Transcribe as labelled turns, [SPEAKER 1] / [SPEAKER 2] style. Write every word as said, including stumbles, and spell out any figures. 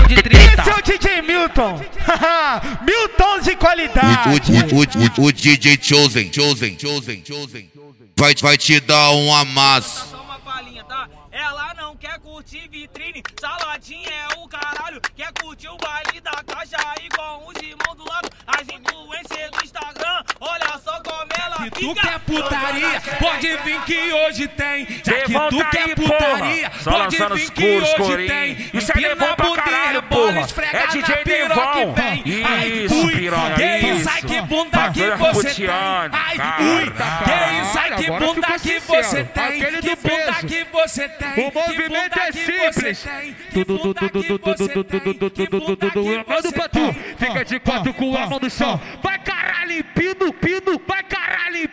[SPEAKER 1] de treta.
[SPEAKER 2] Esse é o D J Milton. Milton de qualidade.
[SPEAKER 3] O, o, o, o, o D J Chosen, Chosen, Chosen, Chosen. Vai, vai te dar um amasso.
[SPEAKER 4] Só uma palhinha, tá? Ela não quer curtir vitrine, saladinha é o caralho. Quer curtir o baile da caixa aí com os irmãos do lado. As influências do Instagram, olha só como ela
[SPEAKER 2] Se
[SPEAKER 4] fica.
[SPEAKER 2] tu quer putaria, pode vir que hoje tem. Já que
[SPEAKER 1] Devon
[SPEAKER 2] tu
[SPEAKER 1] tá
[SPEAKER 2] quer
[SPEAKER 1] aí,
[SPEAKER 2] putaria,
[SPEAKER 1] porra. Só
[SPEAKER 2] pode
[SPEAKER 1] lançando
[SPEAKER 2] vir
[SPEAKER 1] os
[SPEAKER 2] que
[SPEAKER 1] coros,
[SPEAKER 2] hoje
[SPEAKER 1] corinho.
[SPEAKER 2] tem.
[SPEAKER 1] Isso é Devon pra caralho, porra. É D J Devon. Isso, piranha,
[SPEAKER 2] que
[SPEAKER 1] isso.
[SPEAKER 2] isso, ai que bunda que
[SPEAKER 1] Bagulho
[SPEAKER 2] você tem.
[SPEAKER 1] roteando,
[SPEAKER 2] Ai,
[SPEAKER 1] cara.
[SPEAKER 2] ui, que isso, ai que
[SPEAKER 5] Agora
[SPEAKER 2] bunda
[SPEAKER 5] ficou
[SPEAKER 2] que
[SPEAKER 5] sincero.
[SPEAKER 2] você tem.
[SPEAKER 5] Aquele
[SPEAKER 2] Que
[SPEAKER 5] do
[SPEAKER 2] bunda
[SPEAKER 5] peso.
[SPEAKER 2] que você tem.
[SPEAKER 5] O movimento é simples.
[SPEAKER 2] Tudo, tudo, tudo, tudo, tudo, tudo, tudo, tudo, tudo.
[SPEAKER 5] Manda pra tu. Fica de quatro com a mão no chão. Vai caralho, pino, pino, vai